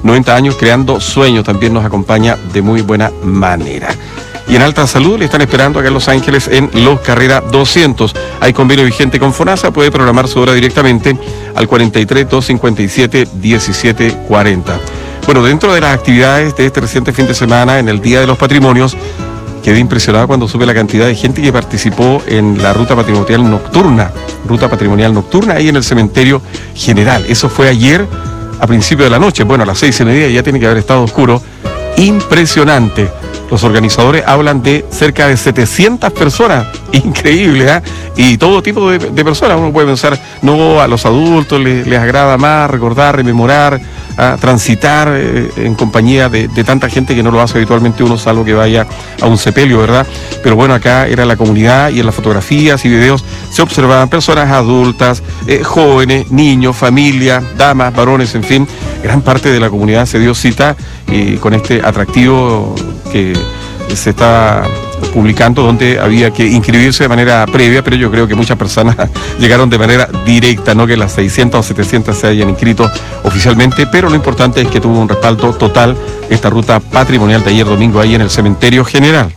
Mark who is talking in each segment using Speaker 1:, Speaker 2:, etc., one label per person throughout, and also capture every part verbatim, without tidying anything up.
Speaker 1: noventa años creando sueños, también nos acompaña de muy buena manera. Y en Alta Salud le están esperando acá en Los Ángeles en Los Carrera doscientos. Hay convenio vigente con FONASA, puede programar su hora directamente al cuarenta y tres, doscientos cincuenta y siete, diecisiete cuarenta. Bueno, dentro de las actividades de este reciente fin de semana, en el Día de los Patrimonios, quedé impresionado cuando supe la cantidad de gente que participó en la ruta patrimonial nocturna, ruta patrimonial nocturna ahí en el Cementerio General. Eso fue ayer a principio de la noche, bueno, a las seis y media ya tiene que haber estado oscuro. Impresionante. Los organizadores hablan de cerca de setecientas personas, increíble, ¿eh? Y todo tipo de, de personas. Uno puede pensar, no, a los adultos les, les agrada más recordar, rememorar, a transitar eh, en compañía de, de tanta gente que no lo hace habitualmente uno, salvo que vaya a un sepelio, ¿verdad? Pero bueno, acá era la comunidad y en las fotografías y videos se observaban personas adultas, eh, jóvenes, niños, familias, damas, varones, en fin, gran parte de la comunidad se dio cita eh, con este atractivo que se está publicando, donde había que inscribirse de manera previa, pero yo creo que muchas personas llegaron de manera directa, no que las seiscientas o setecientas se hayan inscrito oficialmente, pero lo importante es que tuvo un respaldo total esta ruta patrimonial de ayer domingo ahí en el Cementerio General.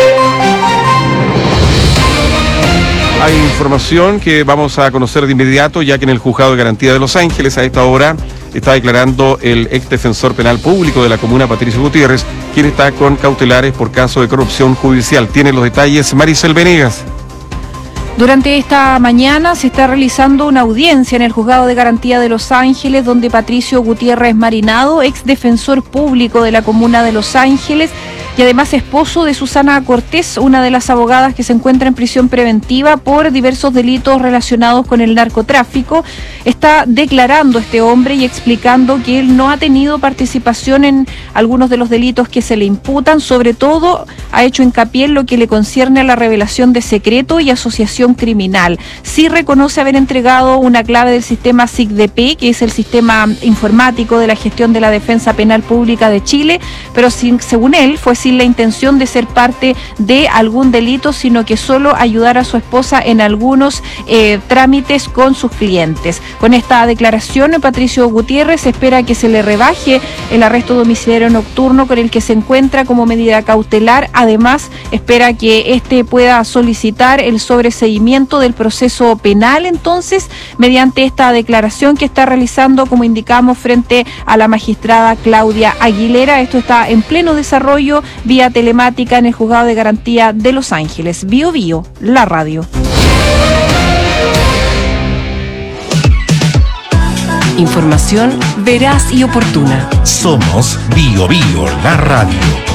Speaker 1: Hay información que vamos a conocer de inmediato, ya que en el Juzgado de Garantía de Los Ángeles a esta hora está declarando el ex defensor penal público de la comuna, Patricio Gutiérrez, quien está con cautelares por caso de corrupción judicial. Tiene los detalles Maricel Venegas.
Speaker 2: Durante esta mañana se está realizando una audiencia en el Juzgado de Garantía de Los Ángeles, donde Patricio Gutiérrez Marinado, ex defensor público de la comuna de Los Ángeles y además esposo de Susana Cortés, una de las abogadas que se encuentra en prisión preventiva por diversos delitos relacionados con el narcotráfico, está declarando este hombre y explicando que él no ha tenido participación en algunos de los delitos que se le imputan. Sobre todo ha hecho hincapié en lo que le concierne a la revelación de secreto y asociación criminal. Sí reconoce haber entregado una clave del sistema S I C D P, que es el sistema informático de la gestión de la defensa penal pública de Chile, pero sin, según él fue sin la intención de ser parte de algún delito, sino que solo ayudar a su esposa en algunos eh, trámites con sus clientes. Con esta declaración, Patricio Gutiérrez espera que se le rebaje el arresto domiciliario nocturno con el que se encuentra como medida cautelar. Además, espera que éste pueda solicitar el sobreseimiento del proceso penal, entonces, mediante esta declaración que está realizando, como indicamos, frente a la magistrada Claudia Aguilera. Esto está en pleno desarrollo vía telemática en el Juzgado de Garantía de Los Ángeles. Bio Bio, la radio.
Speaker 3: Información veraz y oportuna.
Speaker 4: Somos Bio Bio, la radio.